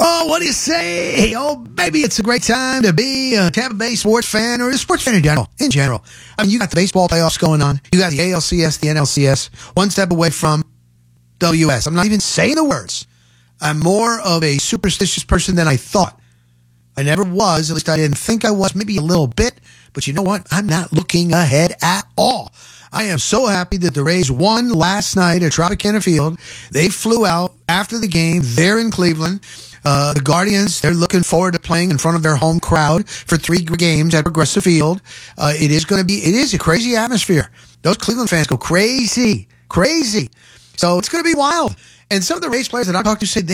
Oh, what do you say? Oh, baby, it's a great time to be a Tampa Bay sports fan or a sports fan in general. I mean, you got the baseball playoffs going on. You got the ALCS, the NLCS, one step away from WS. I'm not even saying the words. I'm more of a superstitious person than I thought. I never was. At least I didn't think I was. Maybe a little bit. But you know what? I'm not looking ahead at all. I am so happy that the Rays won last night at Tropicana Field. They flew out after the game. They're in Cleveland. The Guardians, they're looking forward to playing in front of their home crowd for 3 games at Progressive Field. It is a crazy atmosphere. Those Cleveland fans go crazy. So it's going to be wild. And some of the Rays players that I talked to said